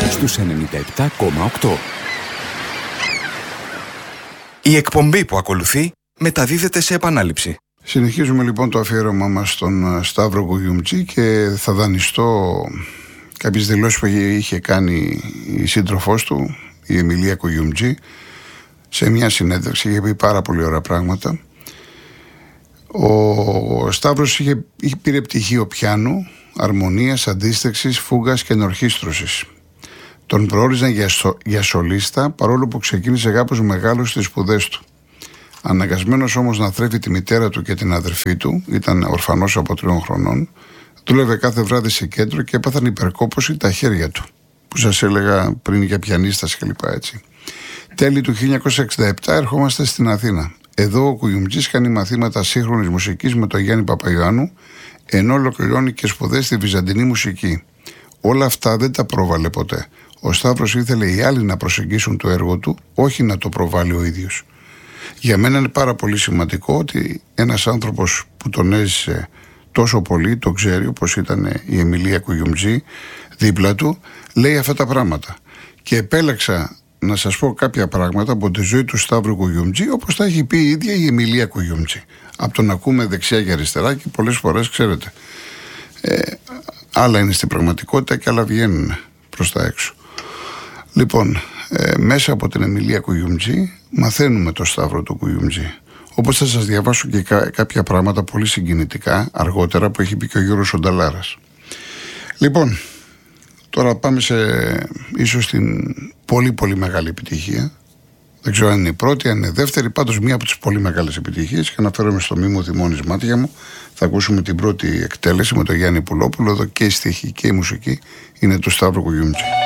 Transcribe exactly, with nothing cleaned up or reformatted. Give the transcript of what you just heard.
στους ενενήντα επτά κόμμα οκτώ. Η εκπομπή που ακολουθεί μεταδίδεται σε επανάληψη. Συνεχίζουμε λοιπόν το αφιέρωμά μας στον Σταύρο Κουγιουμτζή και θα δανειστώ κάποιες δηλώσεις που είχε κάνει η σύντροφός του, η Εμιλία Κουγιουμτζή, σε μια συνέντευξη. Είχε πει πάρα πολύ ωραία πράγματα. Ο Σταύρος είχε, είχε πήρε πτυχίο πιάνου, αρμονίας, αντίστεξης, φούγκας και ενορχήστρωσης. Τον προόριζαν για, στο, για σολίστα, παρόλο που ξεκίνησε κάπως μεγάλος στις σπουδές του. Αναγκασμένος όμως να θρέφει τη μητέρα του και την αδερφή του, ήταν ορφανός από τριών χρονών, δούλευε κάθε βράδυ σε κέντρο και έπαθαν υπερκόπωση τα χέρια του, που σας έλεγα πριν για πιανίστας κλπ. Έτσι. Τέλη του χίλια εννιακόσια εξήντα επτά ερχόμαστε στην Αθήνα. Εδώ ο Κουγιουμτζής κάνει μαθήματα σύγχρονης μουσικής με τον Γιάννη Παπαϊωάννου, ενώ ολοκληρώνει και σπουδές στη βυζαντινή μουσική. Όλα αυτά δεν τα πρόβαλε ποτέ. Ο Σταύρος ήθελε οι άλλοι να προσεγγίσουν το έργο του, όχι να το προβάλλει ο ίδιος. Για μένα είναι πάρα πολύ σημαντικό ότι ένας άνθρωπος που τον έζησε τόσο πολύ, το ξέρει, όπως ήταν η Εμιλία Κουγιουμτζή δίπλα του, λέει αυτά τα πράγματα. Και επέλεξα να σας πω κάποια πράγματα από τη ζωή του Σταύρου Κουγιουμτζή, όπως τα έχει πει η ίδια η Εμιλία Κουγιουμτζή. Από το να ακούμε δεξιά και αριστερά, και πολλές φορές, ξέρετε, ε, άλλα είναι στην πραγματικότητα και άλλα βγαίνουν προς τα έξω. Λοιπόν, ε, μέσα από την Εμιλία Κουγιουμτζή μαθαίνουμε το Σταύρο του Κουγιουμτζή. Όπως θα σας διαβάσω και κά- κάποια πράγματα πολύ συγκινητικά αργότερα που έχει πει και ο Γιώργος Σονταλάρας. Λοιπόν, τώρα πάμε σε ίσως την πολύ πολύ μεγάλη επιτυχία. Δεν ξέρω αν είναι η πρώτη, αν είναι η δεύτερη, πάντως μία από τις πολύ μεγάλες επιτυχίες, και αναφέρομαι στο Μη μου θυμώνεις μάτια μου. Θα ακούσουμε την πρώτη εκτέλεση με τον Γιάννη Πουλόπουλο. Εδώ και η στίχη και η μουσική είναι του Σταύρου Κουγιουμτζή.